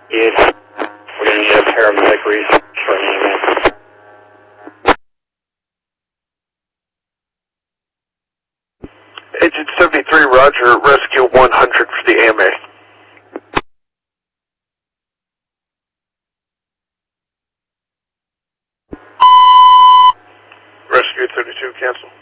Yes. We're going to need a paramedic for an EMS. Agent 73, Roger, rescue 100 for the AMA. Rescue 32, cancel.